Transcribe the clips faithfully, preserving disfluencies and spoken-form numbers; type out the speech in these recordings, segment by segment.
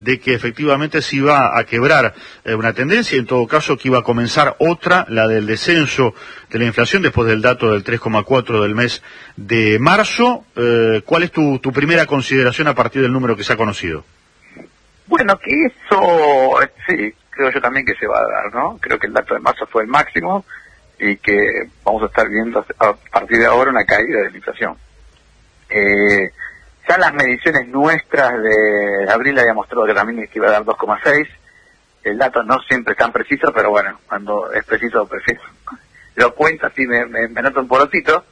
de que efectivamente se iba a quebrar eh, una tendencia, en todo caso que iba a comenzar otra, la del descenso de la inflación después del dato del tres coma cuatro del mes de marzo. Eh, ¿Cuál es tu, tu primera consideración a partir del número que se ha conocido? Bueno, que eso, sí, creo yo también que se va a dar, ¿no? Creo que el dato de marzo fue el máximo y que vamos a estar viendo a partir de ahora una caída de la inflación. Eh, ya las mediciones nuestras de abril había mostrado que también iba a dar dos coma seis. El dato no siempre es tan preciso, pero bueno, cuando es preciso, preciso. Lo cuento así, me, me, me noto un porotito.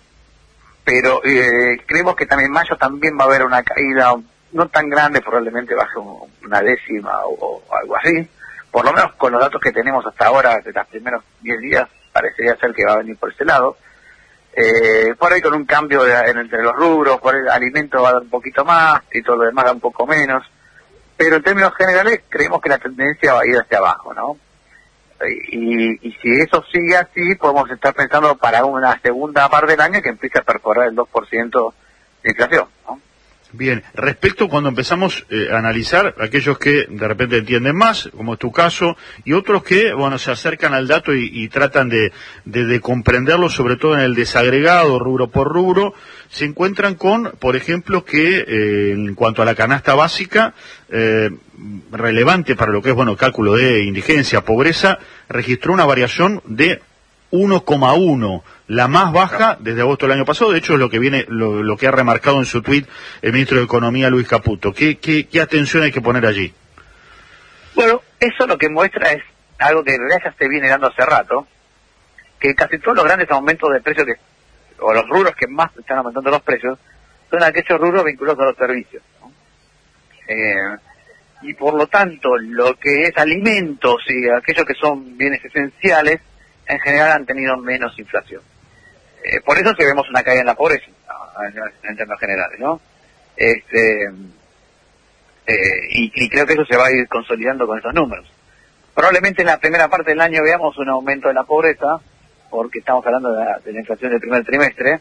Pero eh, creemos que también en mayo también va a haber una caída no tan grande, probablemente baje un, una décima o, o algo así. Por lo menos con los datos que tenemos hasta ahora, de los primeros diez días, parecería ser que va a venir por ese lado. Eh, por ahí con un cambio de, en, entre los rubros, por el alimento va a dar un poquito más y todo lo demás da un poco menos. Pero en términos generales creemos que la tendencia va a ir hacia abajo, ¿no? Y, y si eso sigue así, podemos estar pensando para una segunda parte del año que empiece a perforar el dos por ciento de inflación, ¿no? Bien, respecto cuando empezamos eh, a analizar aquellos que de repente entienden más, como es tu caso, y otros que, bueno, se acercan al dato y, y tratan de, de, de comprenderlo, sobre todo en el desagregado, rubro por rubro, se encuentran con, por ejemplo, que eh, en cuanto a la canasta básica, eh, relevante para lo que es, bueno, cálculo de indigencia, pobreza, registró una variación de uno coma uno, la más baja desde agosto del año pasado. De hecho es lo que viene, lo, lo que ha remarcado en su tuit el ministro de Economía, Luis Caputo. ¿Qué, qué, qué atención hay que poner allí? Bueno, eso lo que muestra es algo que en realidad ya se viene dando hace rato, que casi todos los grandes aumentos de precios que, o los rubros que más están aumentando los precios, son aquellos rubros vinculados a los servicios, ¿no? Eh, y por lo tanto, lo que es alimentos y aquellos que son bienes esenciales, en general han tenido menos inflación. Eh, por eso que vemos una caída en la pobreza, en, en términos generales, ¿no? Este, eh, y, y creo que eso se va a ir consolidando con estos números. Probablemente en la primera parte del año veamos un aumento de la pobreza, porque estamos hablando de la, de la inflación del primer trimestre,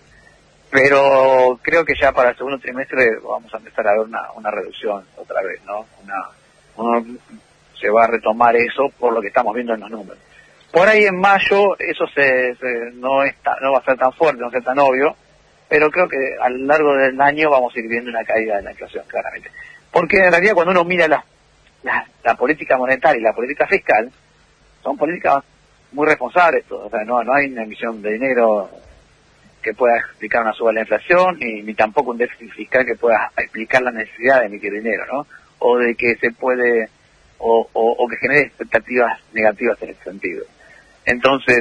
pero creo que ya para el segundo trimestre vamos a empezar a ver una, una reducción otra vez, ¿no? Una, uno, se va a retomar eso por lo que estamos viendo en los números. Por ahí en mayo eso se, se no está, no va a ser tan fuerte, no va a ser tan obvio, pero creo que a lo largo del año vamos a ir viendo una caída de la inflación, claramente. Porque en realidad cuando uno mira la, la, la política monetaria y la política fiscal, son políticas muy responsables, o sea, no, no hay una emisión de dinero que pueda explicar una suba de la inflación, ni, ni tampoco un déficit fiscal que pueda explicar la necesidad de emitir dinero, ¿no? O de que se puede, o, o, o que genere expectativas negativas en ese sentido. Entonces,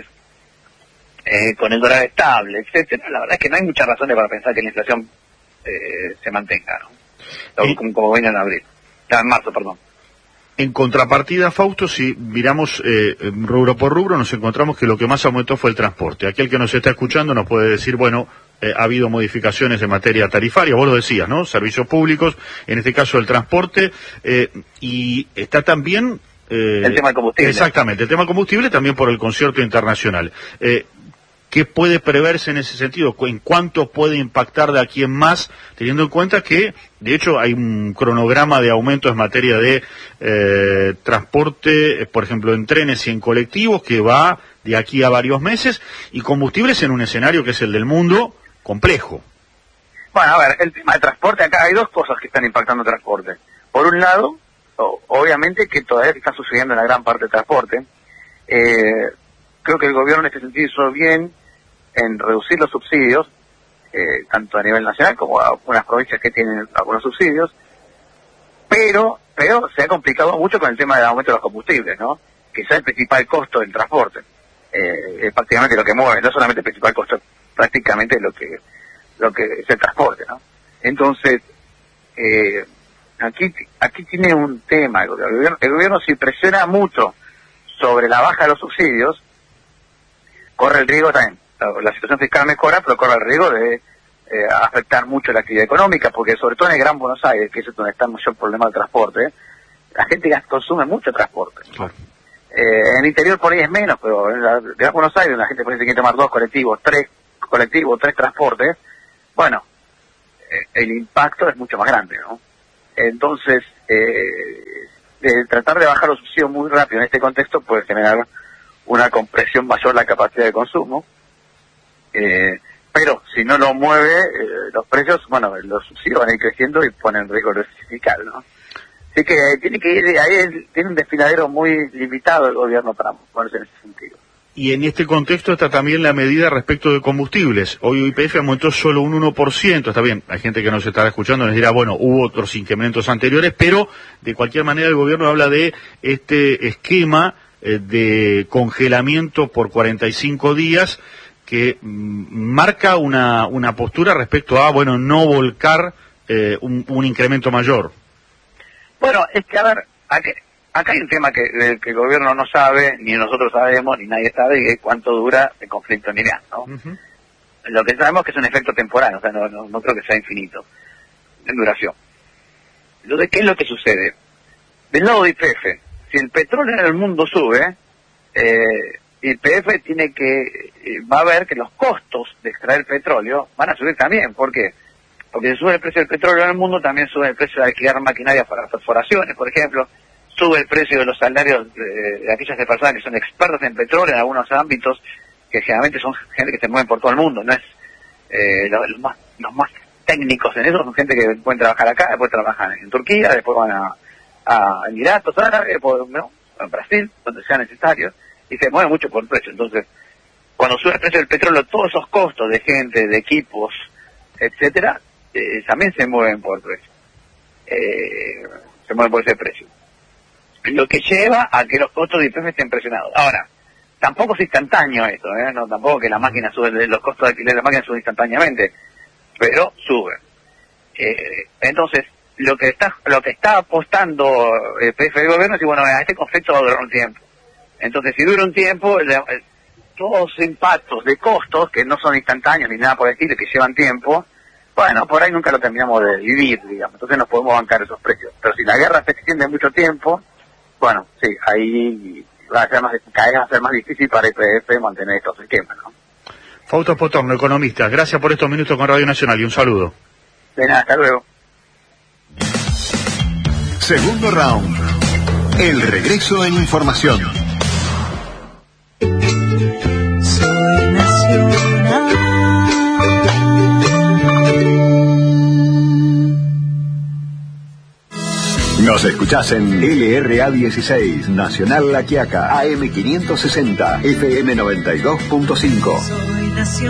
eh, con el dólar estable, etcétera, la verdad es que no hay muchas razones para pensar que la inflación eh, se mantenga, ¿no? Y, como, como viene en abril, ya en marzo, perdón. En contrapartida, Fausto, si miramos eh, rubro por rubro, nos encontramos que lo que más aumentó fue el transporte. Aquel que nos está escuchando nos puede decir, bueno, eh, ha habido modificaciones en materia tarifaria, vos lo decías, ¿no? Servicios públicos, en este caso el transporte, eh, y está también... Eh, el tema del combustible. Exactamente, el tema del combustible también por el concierto internacional. Eh, ¿Qué puede preverse en ese sentido? ¿En cuánto puede impactar de aquí en más, teniendo en cuenta que, de hecho, hay un cronograma de aumentos en materia de eh, transporte, eh, por ejemplo, en trenes y en colectivos, que va de aquí a varios meses, y combustibles en un escenario que es el del mundo complejo? Bueno, a ver, el tema de transporte, acá hay dos cosas que están impactando el transporte. Por un lado, obviamente que todavía está sucediendo en la gran parte del transporte. Eh, creo que el gobierno en este sentido hizo bien en reducir los subsidios, eh, tanto a nivel nacional como a algunas provincias que tienen algunos subsidios, pero pero se ha complicado mucho con el tema del aumento de los combustibles, ¿no? Que es el principal costo del transporte. Eh, es prácticamente lo que mueve, no solamente el principal costo, prácticamente lo que lo que es el transporte, ¿no? Entonces, eh, Aquí aquí tiene un tema, el gobierno, el gobierno si presiona mucho sobre la baja de los subsidios, corre el riesgo también, la, la situación fiscal mejora, pero corre el riesgo de eh, afectar mucho la actividad económica, porque sobre todo en el Gran Buenos Aires, que es donde está el mayor problema del transporte, la gente consume mucho transporte. Claro. Eh, en el interior por ahí es menos, pero en el Gran Buenos Aires la gente puede tener que tomar dos colectivos, tres colectivos, tres transportes, bueno, eh, el impacto es mucho más grande, ¿no? Entonces, eh, de tratar de bajar los subsidios muy rápido en este contexto puede generar una compresión mayor de la capacidad de consumo, eh, pero si no lo mueve eh, los precios, bueno, los subsidios van a ir creciendo y ponen en riesgo el déficit fiscal, ¿no? Así que tiene que ir, ahí tiene un desfiladero muy limitado el gobierno para ponerse en ese sentido. Y en este contexto está también la medida respecto de combustibles. Hoy Y P F aumentó solo un uno por ciento, está bien, hay gente que nos estará escuchando y nos dirá, bueno, hubo otros incrementos anteriores, pero de cualquier manera el gobierno habla de este esquema eh, de congelamiento por cuarenta y cinco días que mm, marca una, una postura respecto a, bueno, no volcar eh, un, un incremento mayor. Bueno, es que, a ver, aquí, acá hay un tema que, del que el gobierno no sabe, ni nosotros sabemos, ni nadie sabe, y es cuánto dura el conflicto en Irán, ¿no? Uh-huh. Lo que sabemos es que es un efecto temporal, o sea, no, no, no creo que sea infinito en duración. Lo de qué es lo que sucede. Del lado de Y P F, si el petróleo en el mundo sube, eh, Y P F tiene que, eh, va a ver que los costos de extraer petróleo van a subir también. ¿Por qué? Porque si sube el precio del petróleo en el mundo, también sube el precio de alquilar maquinaria para perforaciones, por ejemplo, sube el precio de los salarios de, de aquellas personas que son expertas en petróleo en algunos ámbitos, que generalmente son gente que se mueven por todo el mundo, no es eh, los, los, más, los más técnicos en eso, son gente que pueden trabajar acá, después trabajan en Turquía, después van a, a Emiratos Árabes, después, ¿no?, a Brasil, donde sea necesario, y se mueven mucho por el precio. Entonces, cuando sube el precio del petróleo, todos esos costos de gente, de equipos, etcétera, eh, también se mueven por el precio. Eh, se mueven por ese precio. Lo que lleva a que los costos de Y P F estén presionados. Ahora, tampoco es instantáneo esto, ¿eh? No, tampoco que la máquina sube, los costos de alquiler de la máquina suben instantáneamente, pero suben. Eh, entonces, lo que está lo que está apostando el P F del gobierno es que, bueno, este conflicto va a durar un tiempo. Entonces, si dura un tiempo, el, el, todos los impactos de costos, que no son instantáneos ni nada por el estilo, que llevan tiempo, bueno, por ahí nunca lo terminamos de vivir, digamos. Entonces nos podemos bancar esos precios. Pero si la guerra se extiende mucho tiempo, bueno, sí, ahí va a ser más, cada vez va a ser más difícil para Y P F mantener estos esquemas, ¿no? Fausto Potorno, economista, gracias por estos minutos con Radio Nacional y un saludo. De nada, hasta luego. Segundo round. El regreso en información. Soy nacional. Nos escuchás en L R A dieciséis, Nacional La Quiaca, A M quinientos sesenta, F M noventa y dos punto cinco.